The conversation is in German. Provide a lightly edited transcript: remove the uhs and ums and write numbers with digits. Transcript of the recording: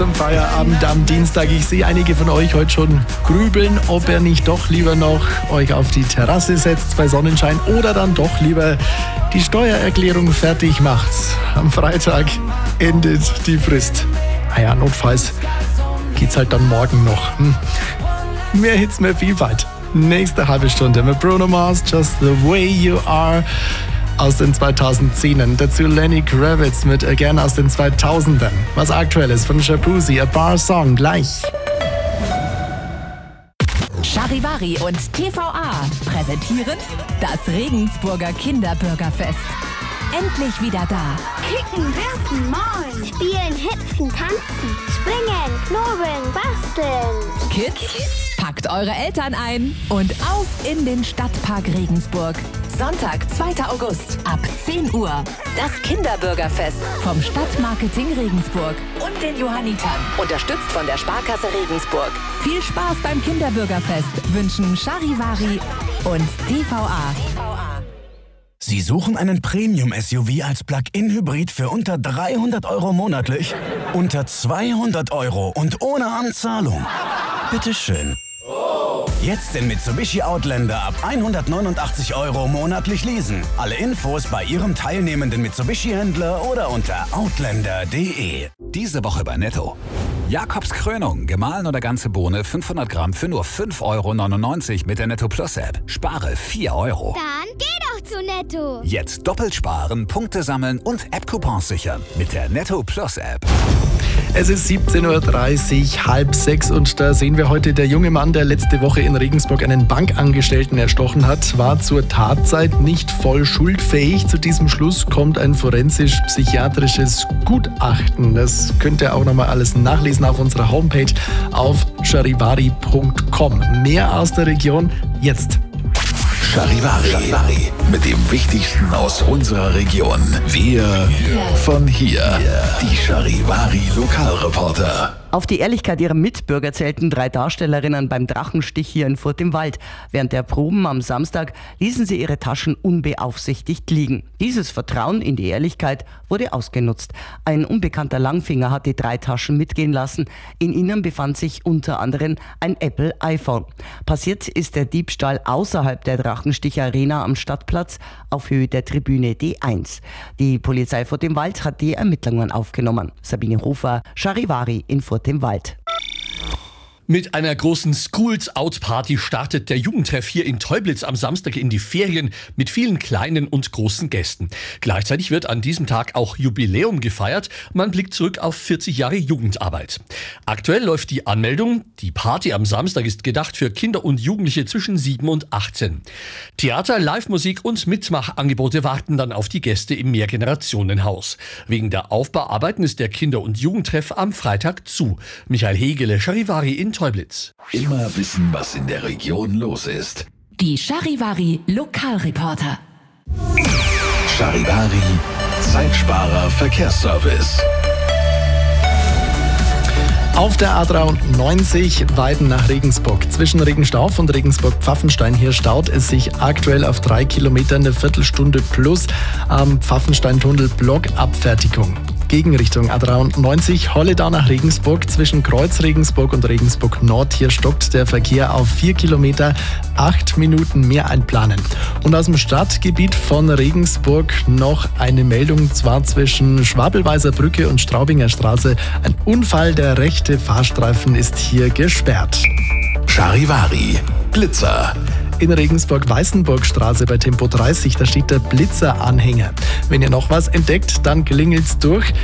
Zum Feierabend am Dienstag. Ich sehe einige von euch heute schon grübeln, ob ihr nicht doch lieber noch euch auf die Terrasse setzt bei Sonnenschein oder dann doch lieber die Steuererklärung fertig macht. Am Freitag endet die Frist. Naja, notfalls geht's halt dann morgen noch. Mehr Hits, mehr Vielfalt. Nächste halbe Stunde mit Bruno Mars, Just the Way You Are aus den 2010ern. Dazu Lenny Kravitz mit Again aus den 2000ern. Was Aktuelles von Shabuzi, A Bar Song, gleich. Charivari und TVA präsentieren das Regensburger Kinderburgerfest. Endlich wieder da. Kicken, werfen, malen, spielen, hüpfen, tanzen, springen, knobeln, basteln. Kids, packt eure Eltern ein und auf in den Stadtpark Regensburg. Sonntag, 2. August ab 10 Uhr. Das Kinderburgerfest vom Stadtmarketing Regensburg und den Johannitern. Unterstützt von der Sparkasse Regensburg. Viel Spaß beim Kinderburgerfest wünschen Charivari und TVA. Sie suchen einen Premium-SUV als Plug-in-Hybrid für unter 300 € monatlich? Unter 200 € und ohne Anzahlung? Bitteschön. Jetzt den Mitsubishi Outlander ab 189 € monatlich leasen. Alle Infos bei Ihrem teilnehmenden Mitsubishi-Händler oder unter outlander.de. Diese Woche bei Netto. Jakobs Krönung, gemahlen oder ganze Bohne, 500 Gramm für nur 5,99 € mit der Netto Plus App. Spare 4 €. Dann geh doch zu Netto. Jetzt doppelt sparen, Punkte sammeln und App-Coupons sichern mit der Netto Plus App. Es ist 17:30 Uhr, 5:30 und da sehen wir heute, der junge Mann, der letzte Woche in Regensburg einen Bankangestellten erstochen hat, war zur Tatzeit nicht voll schuldfähig. Zu diesem Schluss kommt ein forensisch-psychiatrisches Gutachten. Das könnt ihr auch nochmal alles nachlesen auf unserer Homepage auf charivari.com. Mehr aus der Region jetzt. Charivari mit dem Wichtigsten aus unserer Region. Wir von hier. Die Charivari Lokalreporter. Auf die Ehrlichkeit ihrer Mitbürger zählten 3 Darstellerinnen beim Drachenstich hier in Furt im Wald. Während der Proben am Samstag ließen sie ihre Taschen unbeaufsichtigt liegen. Dieses Vertrauen in die Ehrlichkeit wurde ausgenutzt. Ein unbekannter Langfinger hat die 3 Taschen mitgehen lassen. In ihnen befand sich unter anderem ein Apple iPhone. Passiert ist der Diebstahl außerhalb der Drachenstich-Arena am Stadtplatz auf Höhe der Tribüne D1. Die Polizei Furt im Wald hat die Ermittlungen aufgenommen. Sabine Hofer, Charivari in Furt im Wald. Mit einer großen Schools-Out-Party startet der Jugendtreff hier in Teublitz am Samstag in die Ferien mit vielen kleinen und großen Gästen. Gleichzeitig wird an diesem Tag auch Jubiläum gefeiert. Man blickt zurück auf 40 Jahre Jugendarbeit. Aktuell läuft die Anmeldung. Die Party am Samstag ist gedacht für Kinder und Jugendliche zwischen 7 und 18. Theater, Live-Musik und Mitmachangebote warten dann auf die Gäste im Mehrgenerationenhaus. Wegen der Aufbauarbeiten ist der Kinder- und Jugendtreff am Freitag zu. Michael Hegele, Charivari in Teublitz. Immer wissen, was in der Region los ist. Die Charivari Lokalreporter. Charivari Zeitsparer Verkehrsservice. Auf der A93 Weiden nach Regensburg. Zwischen Regenstauf und Regensburg-Pfaffenstein hier staut es sich aktuell auf 3 Kilometern eine Viertelstunde plus am Pfaffensteintunnel Blockabfertigung. Gegenrichtung A93 Holledau nach Regensburg. Zwischen Kreuz Regensburg und Regensburg Nord hier stockt der Verkehr auf 4 Kilometer, 8 Minuten mehr einplanen. Und aus dem Stadtgebiet von Regensburg noch eine Meldung, zwar zwischen Schwabelweiser Brücke und Straubinger Straße. Ein Unfall, der rechte Fahrstreifen ist hier gesperrt. Charivari Blitzer. In Regensburg-Weißenburgstraße bei Tempo 30, da steht der Blitzeranhänger. Wenn ihr noch was entdeckt, dann klingelt's durch.